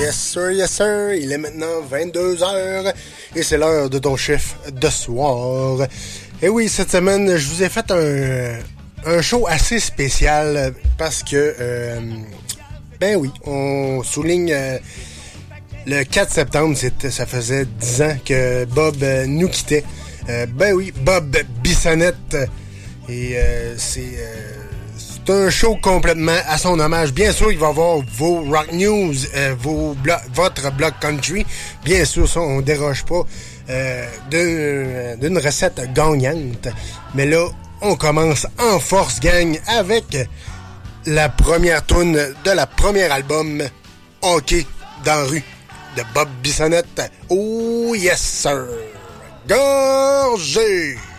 yes sir, il est maintenant 22h et c'est l'heure de ton chiffre de soir. Et oui, cette semaine, je vous ai fait un show assez spécial parce que, ben oui, on souligne le 4 septembre, ça faisait 10 ans que Bob nous quittait. Ben oui, Bob Bissonnette. Et c'est un show complètement à son hommage. Bien sûr, il va y avoir vos rock news, votre blog country. Bien sûr, ça, on déroge pas d'une recette gagnante. Mais là, on commence en force, gang, avec la première tune de la première album, Hockey dans la rue, de Bob Bissonnette. Oh yes, sir! Gorgé!